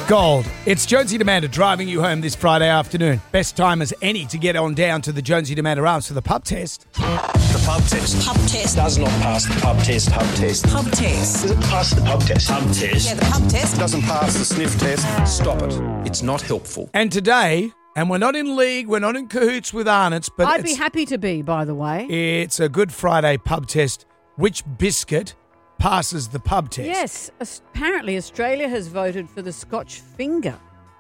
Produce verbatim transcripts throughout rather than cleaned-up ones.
Gold. It's Jonesy and Amanda driving you home this Friday afternoon. Best time as any to get on down to the Jonesy and Amanda Arms for the pub test. The pub test. Pub test. Does not pass the pub test. Pub test. Pub test. Does it pass the pub test? Pub test. Yeah, the pub test. Doesn't pass the sniff test. Stop it. It's not helpful. And today, and we're not in league, we're not in cahoots with Arnott's, but I'd it's, be happy to be, by the way. it's a Good Friday pub test. Which biscuit passes the pub test? Yes, as- apparently Australia has voted for the Scotch finger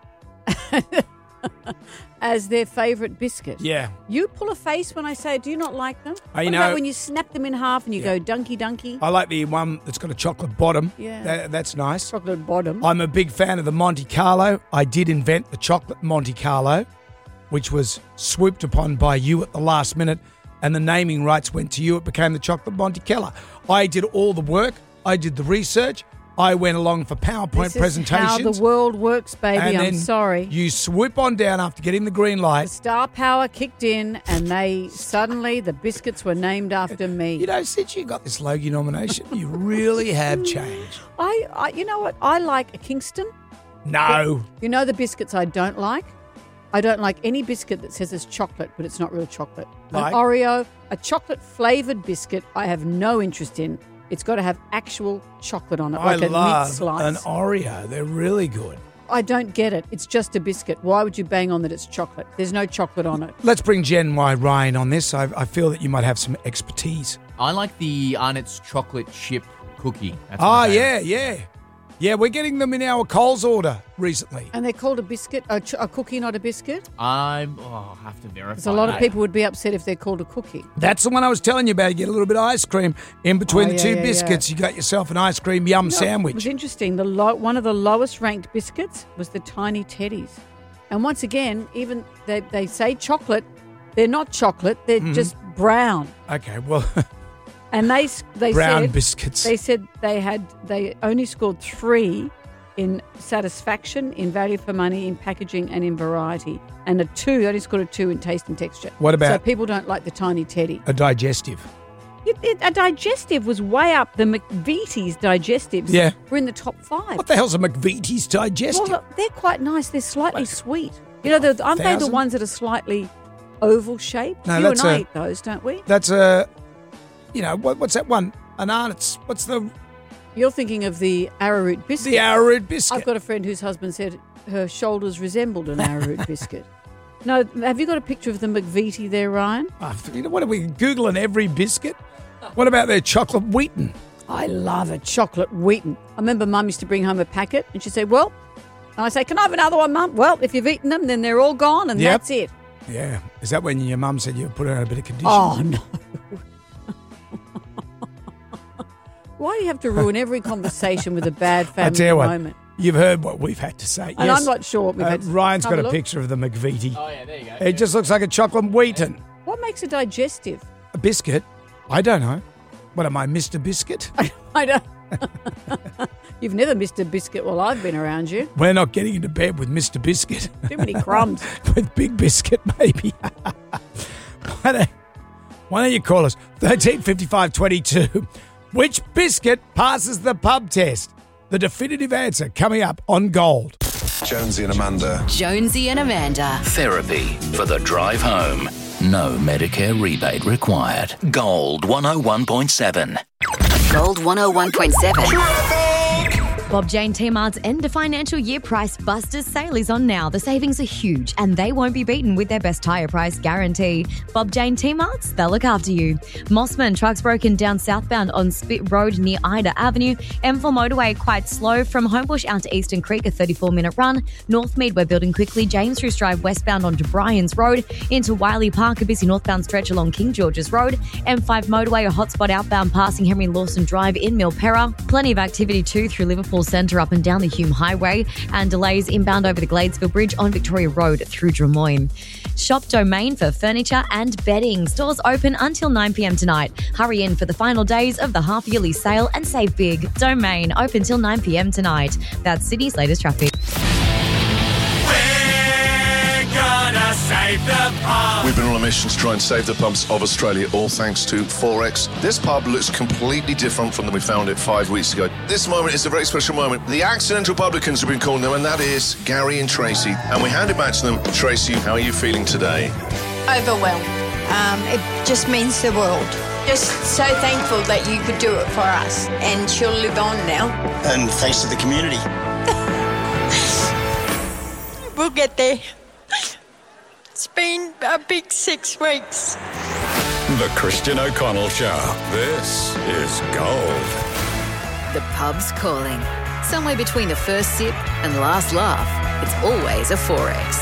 as their favourite biscuit. Yeah. You pull a face when I say, do you not like them? Oh, you what know- about when you snap them in half and you Yeah. go dunky dunky? I like the one that's got a chocolate bottom. Yeah. That, that's nice. Chocolate bottom. I'm a big fan of the Monte Carlo. I did invent the chocolate Monte Carlo, which was swooped upon by you at the last minute, and the naming rights went to you. It became the chocolate Monte Carlo. I did all the work. I did the research. I went along for PowerPoint this is how presentations. the world works, baby. and I'm then sorry. You swoop on down after getting the green The light. star power kicked in and they suddenly, the biscuits were named after me. You know, since you got this Logie nomination, you really have changed. I, I, you know what? I like a Kingston. No. You know the biscuits I don't like? I don't like any biscuit that says it's chocolate, but it's not real chocolate. Like? An Oreo, a chocolate-flavoured biscuit, I have no interest in. It's got to have actual chocolate on it, like I a love mint slice. an Oreo. They're really good. I don't get it. It's just a biscuit. Why would you bang on that it's chocolate? There's no chocolate on it. Let's bring Jen Y. Ryan on this. I, I feel that you might have some expertise. I like the Arnott's chocolate chip cookie. That's Oh, my yeah, favourite. yeah. Yeah, we're getting them in our Coles order recently. And they're called a biscuit, a, ch- a cookie, not a biscuit? I'm. Oh, I'll have to verify. Because a lot of that. people would be upset if they're called a cookie. That's the one I was telling you about. You get a little bit of ice cream in between Oh, the yeah, two yeah, biscuits. yeah. You got yourself an ice cream yum No, It sandwich. was interesting. The low, one of the lowest ranked biscuits was the Tiny Teddies. And once again, even they, they say chocolate, they're not chocolate, they're Mm-hmm. just brown. Okay, well, And they s- they brown said biscuits. they said they had they only scored three in satisfaction, in value for money, in packaging, and in variety. And a two, they only scored a two in taste and texture. What about- So people don't like the Tiny Teddy. A digestive. It, it, a digestive was way up. The McVitie's digestives Yeah. were in the top five. What the hell's a McVitie's digestive? Well, they're quite nice. They're slightly sweet. You know, the, aren't they the Thousand? ones that are slightly oval shaped? No, you that's and I a- eat those, don't we? That's a, you know, what, what's that one? An Arnott's. What's the You're thinking of the arrowroot biscuit. the arrowroot biscuit? I've got a friend whose husband said her shoulders resembled an arrowroot biscuit. No, have you got a picture of the McVitie there, Ryan? Oh, you know, what are we Googling every biscuit? What about their chocolate Wheaton? I love a chocolate Wheaton. I remember Mum used to bring home a packet and she'd say, well, and I say, can I have another one, Mum? Well, if you've eaten them, then they're all gone and Yep. that's it. Yeah. Is that when your mum said you put her on a bit of condition? Oh, no. Why do you have to ruin every conversation with a bad I family tell you what, moment? you've heard what we've had to say. And Yes. I'm not sure what we've Uh, had to Ryan's have got a a look. picture of the McVitie. Oh yeah, there you go. It just looks like a chocolate Wheaton. What makes a digestive? A biscuit? I don't know. What am I, Mister Biscuit? I don't. You've never missed a biscuit while I've been around you. We're not getting into bed with Mister Biscuit. Too many crumbs. With Big Biscuit, maybe. why, don't, why don't you call us? thirteen fifty-five twenty-two. Which biscuit passes the pub test? The definitive answer coming up on Gold. Jonesy and Amanda. Jonesy and Amanda. Therapy for the drive home. No Medicare rebate required. Gold one oh one point seven. Gold one oh one point seven. Bob Jane T-Mart's end of financial year price busters sale is on now. The savings are huge and they won't be beaten with their best tyre price guarantee. Bob Jane T-Mart's, they'll look after you. Mossman, trucks broken down southbound on Spit Road near Ida Avenue. M four motorway quite slow from Homebush out to Eastern Creek, a thirty-four minute run. Northmead, we're building quickly. James Roos Drive westbound onto Bryans Road. Into Wiley Park, a busy northbound stretch along King George's Road. M five motorway, a hotspot outbound passing Henry Lawson Drive in Milperra. Plenty of activity too through Liverpool Centre up and down the Hume Highway, and delays inbound over the Gladesville Bridge on Victoria Road through Drummoyne. Shop Domain for furniture and bedding. Stores open until nine p.m. tonight. Hurry in for the final days of the half-yearly sale and save big. Domain open till nine p.m. tonight. That's Sydney's latest traffic. We're gonna say Save the pub. We've been on a mission to try and save the pubs of Australia, all thanks to Forex. This pub looks completely different from when we found it five weeks ago. This moment is a very special moment. The accidental publicans have been calling them, and that is Gary and Tracy. And we hand it back to them. Tracy, how are you feeling today? Overwhelmed. Um, it just means the world. Just so thankful that you could do it for us, and she'll live on now. And thanks to the community. We'll get there. It's been a big six weeks. The Christian O'Connell Show. This is gold. The pub's calling. Somewhere between the first sip and last laugh, it's always a Forex.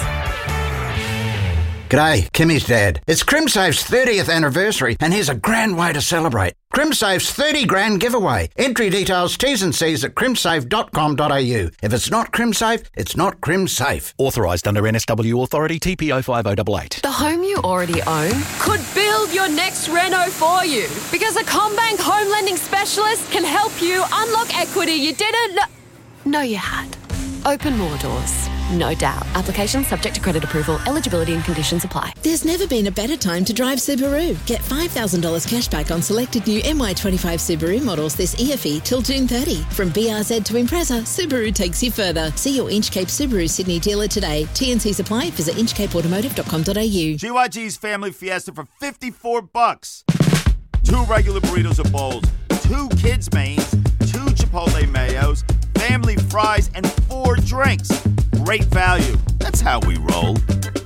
G'day, Kimmy's dad. It's CrimSafe's thirtieth anniversary, and here's a grand way to celebrate. CrimSafe's thirty grand giveaway. Entry details, T's and C's at crimsafe dot com dot a u. If it's not CrimSafe, it's not CrimSafe. Authorised under N S W Authority T P O five oh eight eight. The home you already own could build your next reno for you, because a CommBank home lending specialist can help you unlock equity you didn't know, know you had. Open more doors. No doubt. Application subject to credit approval. Eligibility and conditions apply. There's never been a better time to drive Subaru. Get five thousand dollars cash back on selected new M Y twenty-five Subaru models this E F E till June thirtieth. From B R Z to Impreza, Subaru takes you further. See your Inchcape Subaru Sydney dealer today. T N Cs apply. Visit inchcape automotive dot com dot a u. G Y G's Family Fiesta for fifty-four bucks. Two regular burritos or bowls, two kids' mains, two Chipotle mayos, family fries, and four drinks. Great value. That's how we roll.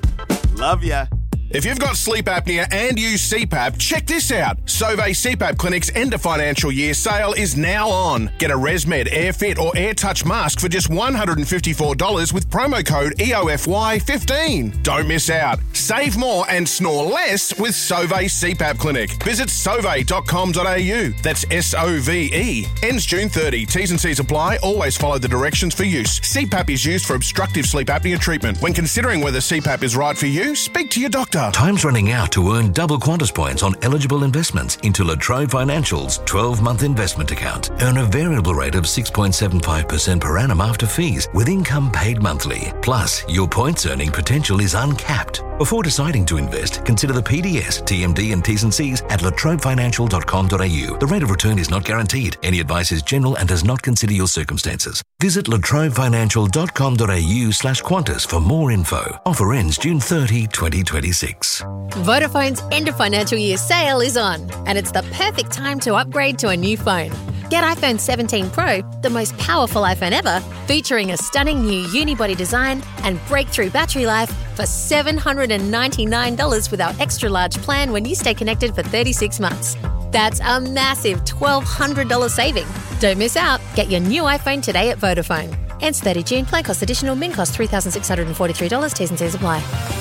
Love ya. If you've got sleep apnea and use C PAP, check this out. Sauvé C PAP Clinic's end of financial year sale is now on. Get a ResMed AirFit or AirTouch mask for just one hundred fifty-four dollars with promo code E O F Y fifteen. Don't miss out. Save more and snore less with Sauvé C PAP Clinic. Visit sauve dot com dot a u. That's S O V E. Ends June thirtieth. T's and C's apply. Always follow the directions for use. C PAP is used for obstructive sleep apnea treatment. When considering whether C PAP is right for you, speak to your doctor. Time's running out to earn double Qantas points on eligible investments into La Trobe Financial's twelve-month investment account. Earn a variable rate of six point seven five percent per annum after fees with income paid monthly. Plus, your points earning potential is uncapped. Before deciding to invest, consider the P D S, T M D and T's and C's at la trobe financial dot com dot a u. The rate of return is not guaranteed. Any advice is general and does not consider your circumstances. Visit la trobe financial dot com dot a u slash Qantas for more info. Offer ends June thirtieth, twenty twenty-six. Vodafone's end of financial year sale is on, and it's the perfect time to upgrade to a new phone. Get iPhone seventeen Pro, the most powerful iPhone ever, featuring a stunning new unibody design and breakthrough battery life for seven hundred ninety-nine dollars with our extra large plan when you stay connected for thirty-six months. That's a massive twelve hundred dollars saving. Don't miss out. Get your new iPhone today at Vodafone. Ends thirtieth of June. Plan cost additional. Min cost three thousand six hundred forty-three dollars. T's and C's apply.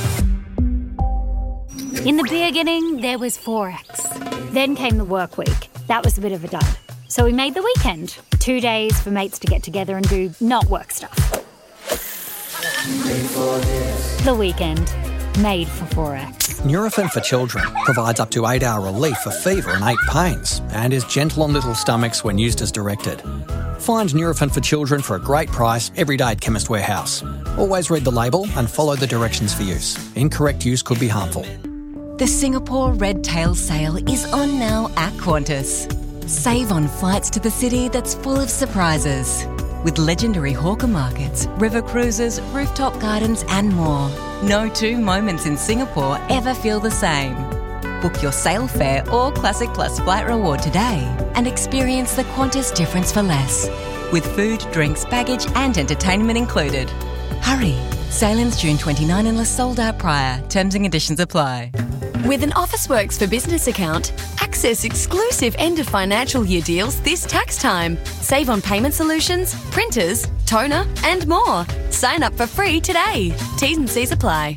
In the beginning, there was Forex. Then came the work week. That was a bit of a dud. So we made the weekend. Two days for mates to get together and do not work stuff. The weekend. Made for Forex. Nurofen for Children provides up to eight hour relief for fever and ache pains and is gentle on little stomachs when used as directed. Find Nurofen for Children for a great price every day at Chemist Warehouse. Always read the label and follow the directions for use. Incorrect use could be harmful. The Singapore Red Tail Sale is on now at Qantas. Save on flights to the city that's full of surprises. With legendary hawker markets, river cruises, rooftop gardens and more. No two moments in Singapore ever feel the same. Book your sale fare or Classic Plus flight reward today and experience the Qantas difference for less. With food, drinks, baggage and entertainment included. Hurry! Sale ends June twenty-ninth unless sold out prior. Terms and conditions apply. With an Officeworks for Business account, access exclusive end of financial year deals this tax time. Save on payment solutions, printers, toner, and more. Sign up for free today. T's and C's apply.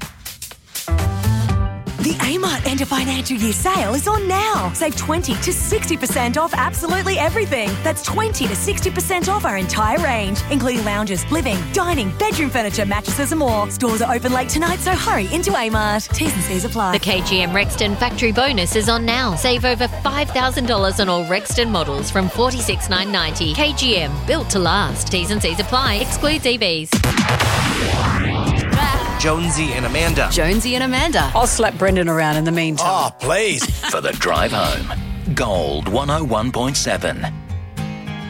The Amart end of financial year sale is on now. Save twenty to sixty percent off absolutely everything. That's twenty to sixty percent off our entire range, including lounges, living, dining, bedroom furniture, mattresses and more. Stores are open late tonight, so hurry into Amart. T's and C's apply. The K G M Rexton factory bonus is on now. Save over five thousand dollars on all Rexton models from forty-six thousand nine hundred ninety dollars. K G M, built to last. T's and C's apply. Excludes E Vs. Jonesy and Amanda. Jonesy and Amanda. I'll slap Brendan around in the meantime. Oh, please. For the drive home. Gold one oh one point seven.